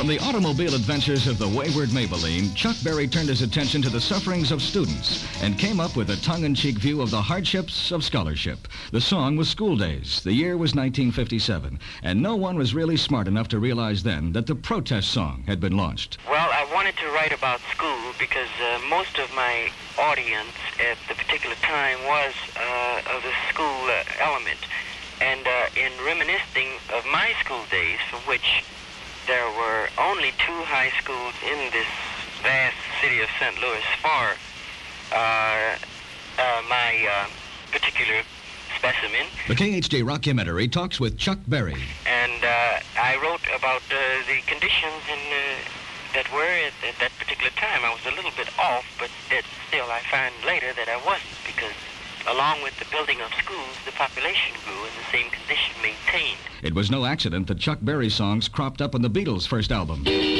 From the automobile adventures of the wayward Maybelline, Chuck Berry turned his attention to the sufferings of students and came up with a tongue-in-cheek view of the hardships of scholarship. The song was School Days. The year was 1957, and no one was really smart enough to realize then that the protest song had been launched. Well, I wanted to write about school because most of my audience at the particular time was of the school element. And in reminiscing of my school days, from which there were only 2 high schools in this vast city of St. Louis for my particular specimen. The KHJ Rockumentary talks with Chuck Berry. And I wrote about the conditions that were at that particular time. I was a little bit off, but still I find later that I wasn't, because along with the building of schools, the population grew and the same condition maintained. It was no accident that Chuck Berry songs cropped up on the Beatles' first album.